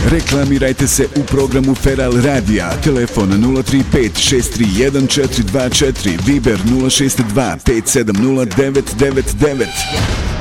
Reklamirajte se u programu Feral Radija. Telefon 035 631 424, Viber 062 570 999.